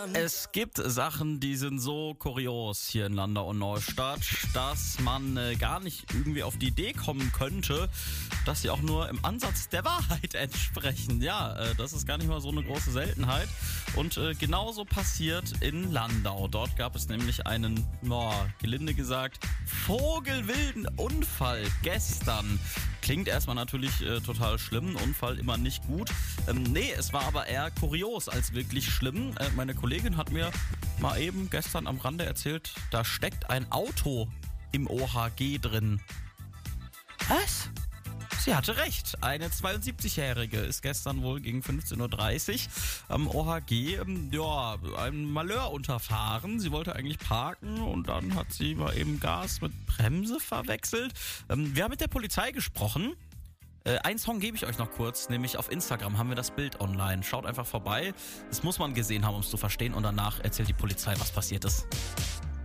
Es gibt Sachen, die sind so kurios hier in Landau und Neustadt, dass man gar nicht irgendwie auf die Idee kommen könnte, dass sie auch nur im Ansatz der Wahrheit entsprechen. Ja, das ist gar nicht mal so eine große Seltenheit. Und genauso passiert in Landau. Dort gab es nämlich einen, gelinde gesagt, vogelwilden Unfall gestern. Klingt erstmal natürlich total schlimm, Unfall immer nicht gut. Nee, es war aber eher kurios als wirklich schlimm. Meine Kollegin hat mir mal eben gestern am Rande erzählt, da steckt ein Auto im OHG drin. Was? Sie hatte recht. Eine 72-Jährige ist gestern wohl gegen 15.30 Uhr am OHG ein Malheur unterfahren. Sie wollte eigentlich parken und dann hat sie mal eben Gas mit Bremse verwechselt. Wir haben mit der Polizei gesprochen. Einen Song gebe ich euch noch kurz, nämlich auf Instagram haben wir das Bild online. Schaut einfach vorbei. Das muss man gesehen haben, um es zu verstehen. Und danach erzählt die Polizei, was passiert ist.